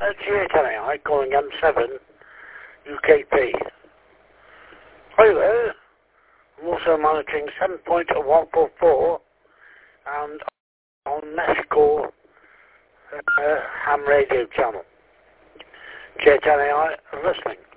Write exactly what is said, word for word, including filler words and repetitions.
uh, G eight N A I calling M seven U K P. Hi there. I'm also monitoring seven point one four four and on Mexico uh, ham radio channel. G eight N A I listening.